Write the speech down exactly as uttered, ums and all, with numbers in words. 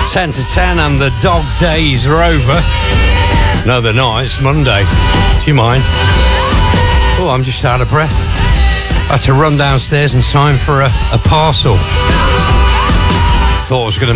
ten to ten and the dog days are over. No, they're not. It's Monday. Do you mind? Oh, I'm just out of breath. I had to run downstairs and sign for a, a parcel. Thought I was going to